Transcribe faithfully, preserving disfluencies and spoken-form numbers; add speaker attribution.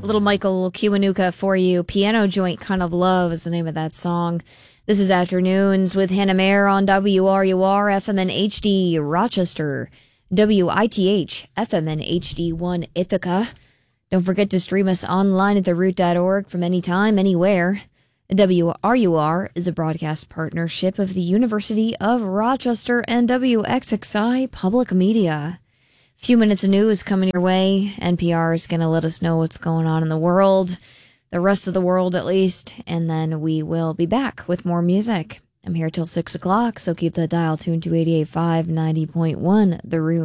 Speaker 1: Little Michael Kiwanuka for you. Piano Joint Kind of Love is the name of that song. This is Afternoons with Hannah Mayer on W R U R F M and H D Rochester, W I T H F M and H D one Ithaca. Don't forget to stream us online at the root dot org from anytime, anywhere. W R U R is a broadcast partnership of the University of Rochester and W X X I Public Media. Few minutes of news coming your way. N P R is going to let us know what's going on in the world, the rest of the world at least, and then we will be back with more music. I'm here till six o'clock, so keep that dial tuned to eighty-eight point five, ninety point one The Root.